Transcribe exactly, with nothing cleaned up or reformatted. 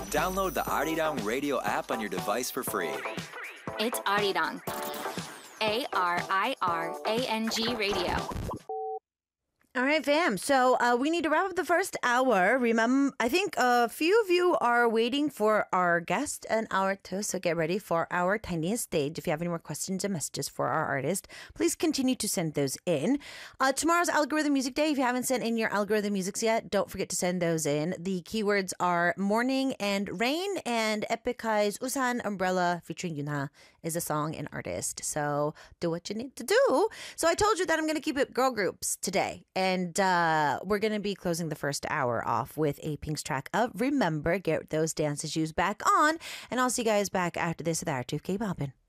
Download the Arirang Radio app on your device for free. It's Arirang. A R I R A N G Radio. All right, fam. So uh, we need to wrap up the first hour. Remember, I think a few of you are waiting for our guest an hour too. So get ready for our tiniest stage. If you have any more questions and messages for our artist, please continue to send those in. Uh, tomorrow's Algorithm Music Day. If you haven't sent in your algorithm musics yet, don't forget to send those in. The keywords are morning and rain, and Epicai's Usan Umbrella featuring Yuna is a song and artist. So do what you need to do. So I told you that I'm going to keep it girl groups today. And uh, we're going to be closing the first hour off with a Pink's track of Remember. Get those dance shoes back on. And I'll see you guys back after this with our two K-Poppin'.